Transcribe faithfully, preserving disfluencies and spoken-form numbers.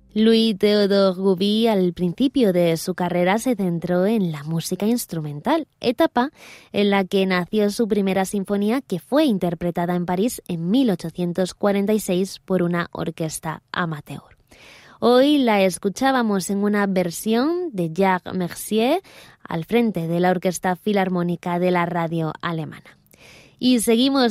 Louis Théodore Gouby al principio de su carrera se centró en la música instrumental, etapa en la que nació su primera sinfonía, que fue interpretada en París en mil ochocientos cuarenta y seis por una orquesta amateur. Hoy la escuchábamos en una versión de Jacques Mercier al frente de la Orquesta Filarmónica de la Radio Alemana. Y seguimos